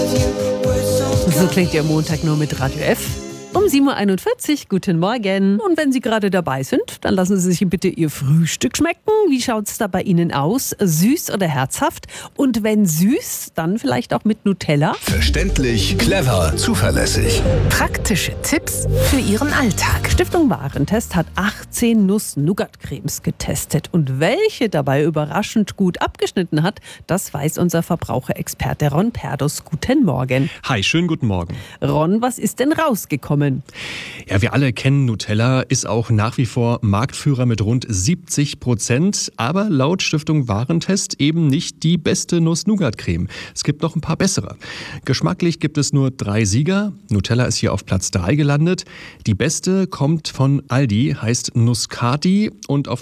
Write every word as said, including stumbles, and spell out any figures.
So klingt Ihr Montag nur mit Radio F. Um sieben Uhr einundvierzig, guten Morgen. Und wenn Sie gerade dabei sind, dann lassen Sie sich bitte Ihr Frühstück schmecken. Wie schaut's da bei Ihnen aus? Süß oder herzhaft? Und wenn süß, dann vielleicht auch mit Nutella? Verständlich, clever, zuverlässig. Praktische Tipps für Ihren Alltag. Stiftung Warentest hat achtzehn Nuss-Nougat-Cremes getestet. Und welche dabei überraschend gut abgeschnitten hat, das weiß unser Verbraucherexperte Ron Perdus. Guten Morgen. Hi, schönen guten Morgen. Ron, was ist denn rausgekommen? Ja, wir alle kennen Nutella, ist auch nach wie vor Marktführer mit rund siebzig Prozent, aber laut Stiftung Warentest eben nicht die beste Nuss-Nougat-Creme. Es gibt noch ein paar bessere. Geschmacklich gibt es nur drei Sieger. Nutella ist hier auf Platz drei gelandet. Die beste kommt von Aldi, heißt Nuscati und auf